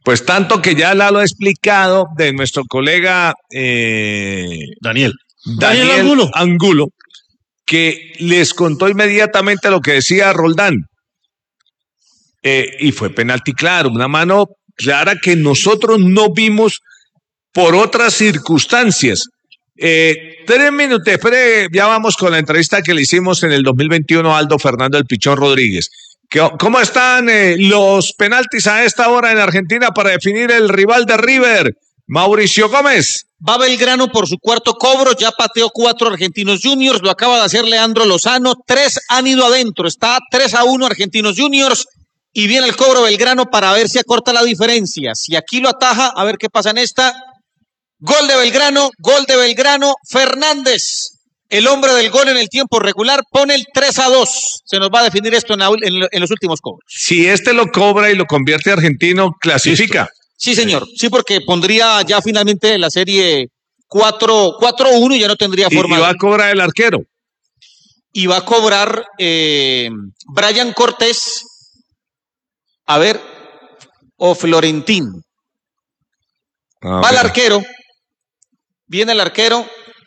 Pues tanto que ya lo ha explicado de nuestro colega Daniel Angulo, que les contó inmediatamente lo que decía Roldán. Y fue penalti claro, una mano clara que nosotros no vimos por otras circunstancias. 3 minutos, espere, ya vamos con la entrevista que le hicimos en el 2021 a Aldo Fernando El Pichón Rodríguez. ¿Cómo están los penaltis a esta hora en Argentina para definir el rival de River? Mauricio Gómez. Va Belgrano por su cuarto cobro, ya pateó 4 Argentinos Juniors, lo acaba de hacer Leandro Lozano, 3 han ido adentro, está 3-1 Argentinos Juniors y viene el cobro Belgrano para ver si acorta la diferencia. Si aquí lo ataja, a ver qué pasa en esta. Gol de Belgrano, Fernández, el hombre del gol en el tiempo regular, pone el 3-2. Se nos va a definir esto en los últimos cobros. Si este lo cobra y lo convierte argentino, clasifica. Listo. Sí, señor. Sí, porque pondría ya finalmente la serie 4-1 y ya no tendría forma. Y va a cobrar el arquero. Y va a cobrar Brian Cortés, a ver, o Florentín. Va el arquero. Viene el arquero.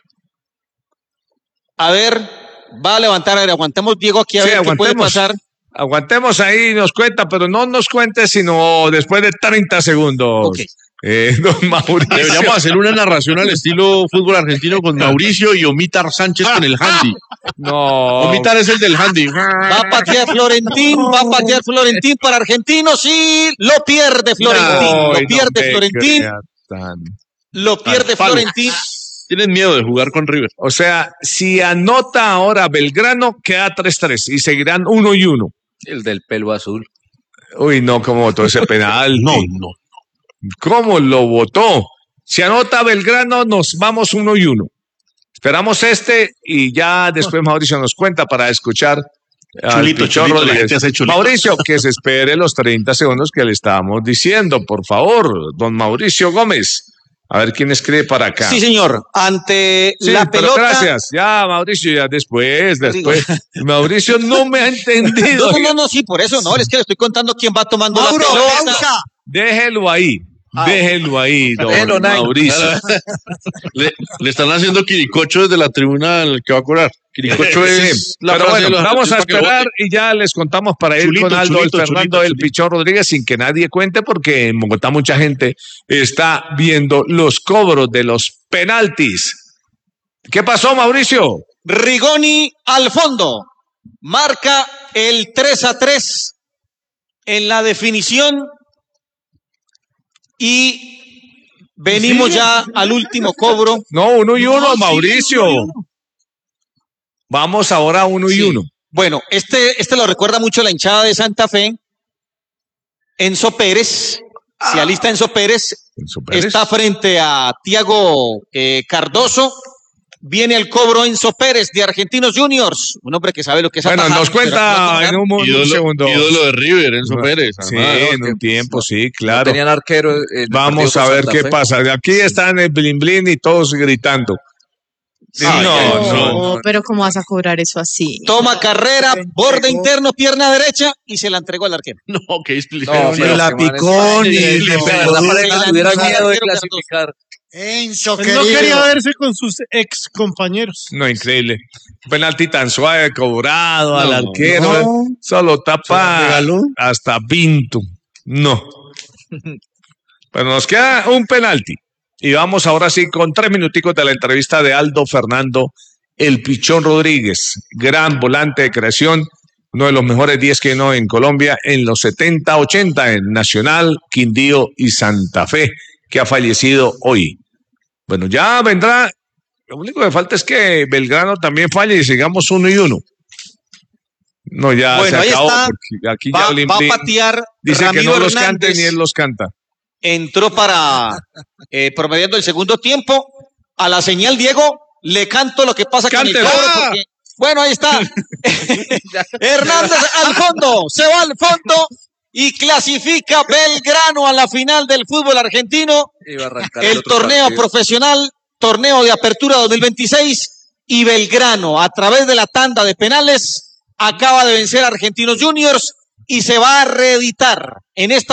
A ver, va a levantar. A ver, aguantemos, Diego, aquí a ver qué puede pasar. Aguantemos ahí, nos cuenta, pero no nos cuente sino después de 30 segundos. Okay. Don Mauricio. Deberíamos hacer una narración al estilo fútbol argentino con Mauricio y Omitar Sánchez con el handy. No. Omitar es el del handy. Va a patear Florentín para Argentinos y lo pierde Florentín. Lo pierde Florentín. Tienen miedo de jugar con River. O sea, si anota ahora Belgrano, queda 3-3 y seguirán 1-1. El del pelo azul. Uy, no, ¿cómo votó ese penal? No. ¿Cómo lo votó? Si anota Belgrano, nos vamos 1-1. Esperamos y ya después Mauricio nos cuenta para escuchar. Chulito, Mauricio, que se espere los 30 segundos que le estábamos diciendo, por favor, don Mauricio Gómez. A ver quién escribe para acá. Sí, señor. Ante la pelota. Gracias. Ya, Mauricio, ya después. Mauricio no me ha entendido. No, sí, por eso no. Es que le estoy contando quién va tomando la pelota. Déjelo ahí. Don Mauricio. Le están haciendo quiricocho desde la tribuna al que va a cobrar. Quiricocho es la pero frase bueno, vamos a esperar y ya les contamos para ir con Aldo Fernando El Pichón Rodríguez sin que nadie cuente porque en Bogotá mucha gente está viendo los cobros de los penaltis. ¿Qué pasó, Mauricio? Rigoni al fondo. Marca el 3-3 en la definición. Y venimos ya al último cobro. No, 1-1, Mauricio. Sí, 1-1. Vamos ahora 1-1. Bueno, este lo recuerda mucho la hinchada de Santa Fe. Enzo Pérez, se alista Enzo Pérez, está frente a Tiago Cardoso. Viene el cobro Enzo Pérez de Argentinos Juniors, un hombre que sabe lo que es atajar. Bueno, nos cuenta en un segundo. Ídolo de River, Enzo Pérez. Sí, en un tiempo, sí, claro. No tenían arquero. Vamos a ver qué pasa. Aquí están el blin blin y todos gritando. Sí, no, pero ¿cómo vas a cobrar eso así? Toma carrera, borde interno, pierna derecha y se la entregó al arquero. No, qué explicación. No, la picó ni le tuviera miedo de clasificar. Enzo, no quería verse con sus ex compañeros. No, increíble. Penalti tan suave, cobrado al arquero. Solo tapa hasta Pinto. No. Pero nos queda un penalti. Y vamos ahora sí con 3 minuticos de la entrevista de Aldo Fernando El Pichón Rodríguez. Gran volante de creación, uno de los mejores 10 que no en Colombia en los 70-80 en Nacional, Quindío y Santa Fe, que ha fallecido hoy. Bueno, ya vendrá. Lo único que falta es que Belgrano también falle y sigamos 1-1. No, ya bueno, se acabó. Está. Porque aquí va a patear. Dice Ramiro que no los Hernández. cante ni él los canta. Entró para promediando el segundo tiempo. A la señal, Diego, le canto lo que pasa con el cobro. Porque, bueno, ahí está. Hernández al fondo. Se va al fondo. Y clasifica Belgrano a la final del fútbol argentino. El torneo profesional, torneo de apertura 2026. Y Belgrano, a través de la tanda de penales, acaba de vencer a Argentinos Juniors y se va a reeditar en esta